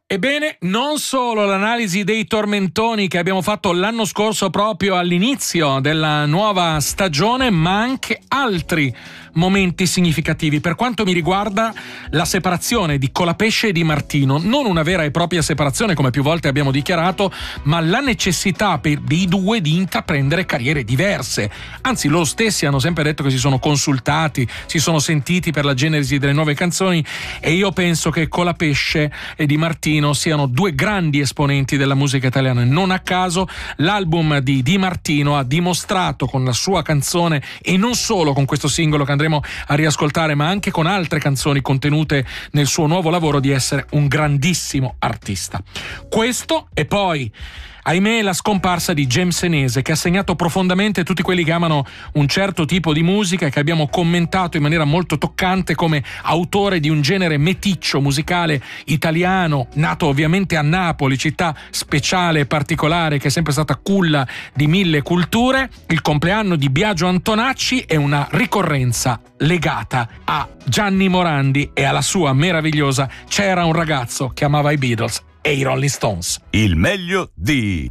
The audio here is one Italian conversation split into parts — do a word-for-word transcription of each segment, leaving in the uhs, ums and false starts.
Ebbene, non solo l'analisi dei tormentoni che abbiamo fatto l'anno scorso proprio all'inizio della nuova stagione, ma anche altri momenti significativi. Per quanto mi riguarda, la separazione di Colapesce e Di Martino, non una vera e propria separazione come più volte abbiamo dichiarato, ma la necessità per dei due di intraprendere carriere diverse. Anzi, loro stessi hanno sempre detto che si sono consultati, si sono sentiti per la genesi delle nuove canzoni, e io penso che Colapesce e Di Martino siano due grandi esponenti della musica italiana. Non a caso l'album di Di Martino ha dimostrato con la sua canzone, e non solo con questo singolo che andremo a riascoltare, ma anche con altre canzoni contenute nel suo nuovo lavoro, di essere un grandissimo artista. Questo, e poi ahimè la scomparsa di James Senese, che ha segnato profondamente tutti quelli che amano un certo tipo di musica e che abbiamo commentato in maniera molto toccante come autore di un genere meticcio musicale italiano, nato ovviamente a Napoli, città speciale e particolare che è sempre stata culla di mille culture. Il compleanno di Biagio Antonacci è una ricorrenza legata a Gianni Morandi e alla sua meravigliosa C'era un ragazzo che amava i Beatles e i Rolling Stones. Il meglio di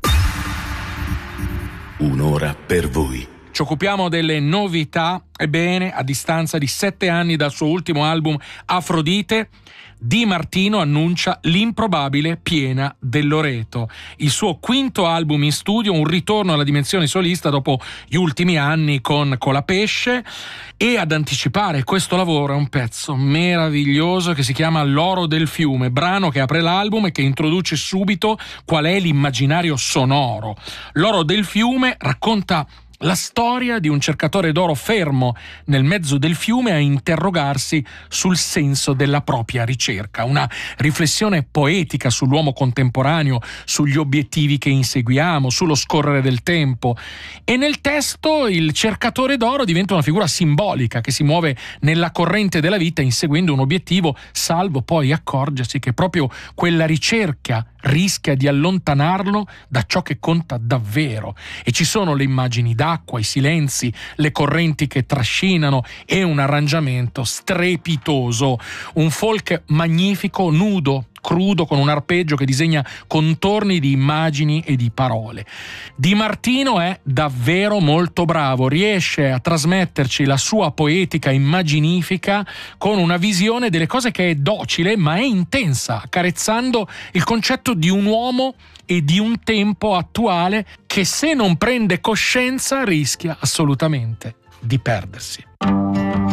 Un'ora per voi. Ci occupiamo delle novità. Ebbene, a distanza di sette anni dal suo ultimo album Afrodite, Di Martino annuncia l'improbabile Piena del Loreto, il suo quinto album in studio, un ritorno alla dimensione solista dopo gli ultimi anni con Colapesce, e ad anticipare questo lavoro è un pezzo meraviglioso che si chiama L'oro del fiume, brano che apre l'album e che introduce subito qual è l'immaginario sonoro. L'oro del fiume racconta la storia di un cercatore d'oro fermo nel mezzo del fiume a interrogarsi sul senso della propria ricerca, una riflessione poetica sull'uomo contemporaneo, sugli obiettivi che inseguiamo, sullo scorrere del tempo. E nel testo il cercatore d'oro diventa una figura simbolica che si muove nella corrente della vita inseguendo un obiettivo, salvo poi accorgersi che proprio quella ricerca rischia di allontanarlo da ciò che conta davvero. E ci sono le immagini d'acqua, i silenzi, le correnti che trascinano e un arrangiamento strepitoso, un folk magnifico, nudo, crudo, con un arpeggio che disegna contorni di immagini e di parole. Di Martino è davvero molto bravo, riesce a trasmetterci la sua poetica immaginifica con una visione delle cose che è docile ma è intensa, accarezzando il concetto di un uomo e di un tempo attuale che, se non prende coscienza, rischia assolutamente di perdersi.